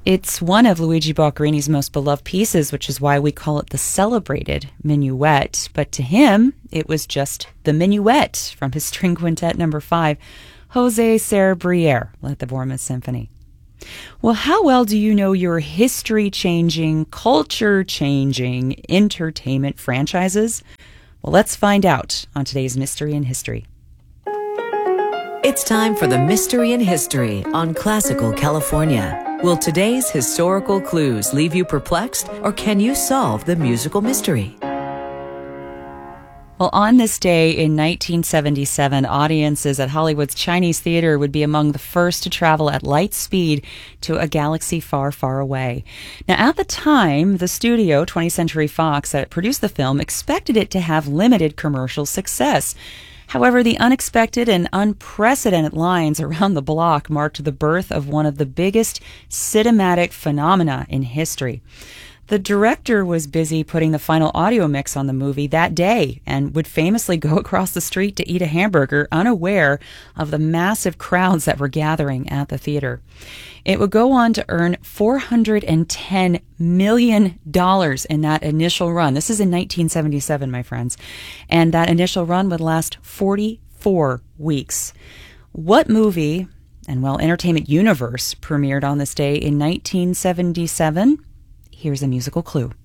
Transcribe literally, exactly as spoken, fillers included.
It's one of Luigi Boccherini's most beloved pieces, which is why we call it the celebrated Minuet. But to him, it was just the Minuet from his string quintet number five. Jose Cerebriere led the Bournemouth Symphony. Well, how well do you know your history-changing, culture-changing entertainment franchises? Well, let's find out on today's Mystery in History. It's time for the Mystery in History on Classical California. Will today's historical clues leave you perplexed, or can you solve the musical mystery? Well, on this day in nineteen seventy-seven, audiences at Hollywood's Chinese Theater would be among the first to travel at light speed to a galaxy far, far away. Now, at the time, the studio, twentieth Century Fox, that produced the film, expected it to have limited commercial success. However, the unexpected and unprecedented lines around the block marked the birth of one of the biggest cinematic phenomena in history. The director was busy putting the final audio mix on the movie that day and would famously go across the street to eat a hamburger, unaware of the massive crowds that were gathering at the theater. It would go on to earn four hundred ten million dollars in that initial run. This is in nineteen seventy-seven, my friends. And that initial run would last forty-four weeks. What movie, and well, Entertainment Universe, premiered on this day in nineteen seventy-seven? Here's a musical clue.